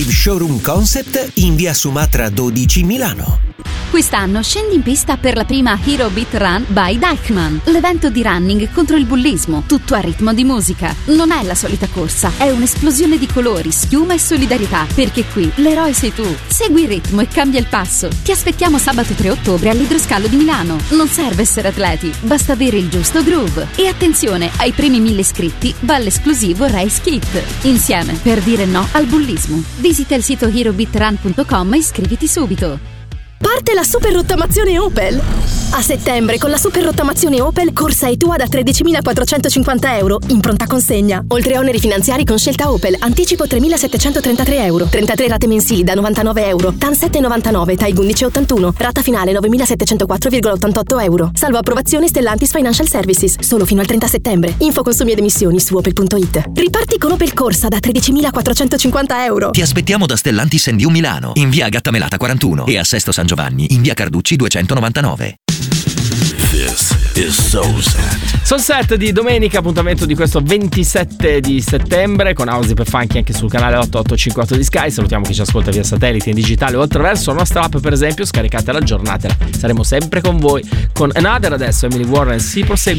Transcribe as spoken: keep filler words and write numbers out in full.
Showroom Concept in via Sumatra dodici Milano. Quest'anno scendi in pista per la prima Hero Beat Run by Deichmann, l'evento di running contro il bullismo, tutto a ritmo di musica. Non è la solita corsa, è un'esplosione di colori, schiuma e solidarietà, perché qui l'eroe sei tu. Segui il ritmo e cambia il passo. Ti aspettiamo sabato tre ottobre all'Idroscalo di Milano. Non serve essere atleti, basta avere il giusto groove. E attenzione, ai primi mille iscritti va l'esclusivo Race Kit. Insieme per dire no al bullismo. Visita il sito hero beat run punto com e iscriviti subito. Parte la super rottamazione Opel. A settembre con la super rottamazione Opel corsa e tua da tredicimilaquattrocentocinquanta euro in pronta consegna. Oltre a oneri finanziari con scelta Opel, anticipo tremilasettecentotrentatré euro, trentatré rate mensili da novantanove euro, T A N sette virgola novantanove, T A I undici virgola ottantuno, rata finale novemilasettecentoquattro virgola ottantotto euro. Salvo approvazione Stellantis Financial Services, solo fino al trenta settembre. Info consumi ed emissioni su opel punto it. Riparti con Opel Corsa da tredicimilaquattrocentocinquanta euro. Ti aspettiamo da Stellantis and You Milano, in via Gattamelata quarantuno e a Sesto San Giovanni, in via Carducci duecentonovantanove. This is Soulset. Soulset di domenica, appuntamento di questo ventisette di settembre con House per Funky anche sul canale ottocentocinquantotto di Sky. Salutiamo chi ci ascolta via satellite in digitale o attraverso la nostra app, per esempio. Scaricate la giornata, saremo sempre con voi con Another. Adesso Emily Warren si prosegue.